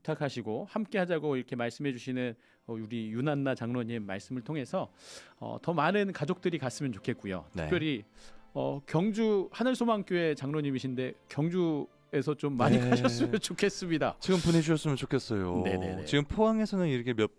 부탁하시고 함께하자고 이렇게 말씀해주시는 우리 윤한나 장로님 말씀을 통해서 더 많은 가족들이 갔으면 좋겠고요. 네. 특별히 경주 하늘소망교회 장로님이신데 경주에서 좀 많이 네. 가셨으면 좋겠습니다. 지금 보내주셨으면 좋겠어요. 네네네. 지금 포항에서는 이렇게 몇